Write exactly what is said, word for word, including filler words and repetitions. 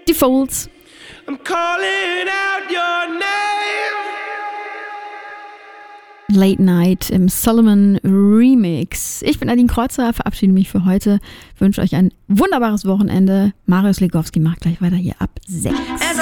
Die Folds. I'm calling out your name. Late Night im Solomon Remix. Ich bin Nadine Kreuzer, verabschiede mich für heute, wünsche euch ein wunderbares Wochenende. Marius Legowski macht gleich weiter hier ab sechs.